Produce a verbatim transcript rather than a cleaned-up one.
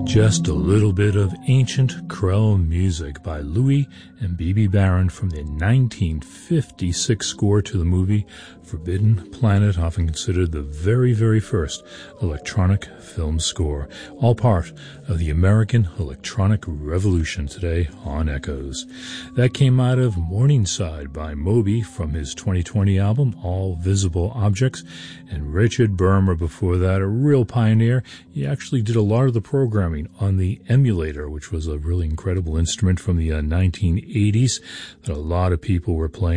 Just a little bit of ancient Creole music by Louis and Bibi Baron from the nineteen fifty-six score to the movie Forbidden Planet, often considered the very, very first electronic film score, all part of the American electronic revolution today on Echoes. That came out of Morningside by Moby from his twenty twenty album, All Visible Objects, and Richard Bermer before that, a real pioneer. He actually did a lot of the programming on the emulator, which was a really incredible instrument from the uh, nineteen eighties that a lot of people were playing.